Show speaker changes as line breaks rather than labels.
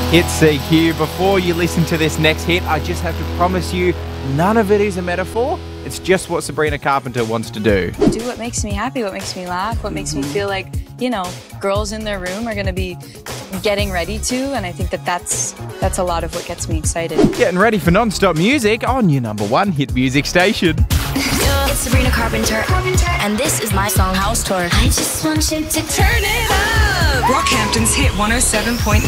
It's CQ. Before you listen to this next hit, I just have to promise you, none of it is a metaphor. It's just what Sabrina Carpenter wants to do.
Do what makes me happy, what makes me laugh, what makes me feel like, you know, girls in their room are going to be getting ready to, and I think that's a lot of what gets me excited.
Getting ready for non-stop music on your #1 hit music station.
It's Sabrina Carpenter, and this is my song House Tour. I just want you to turn it up.
Rockhampton's Hit 107.9.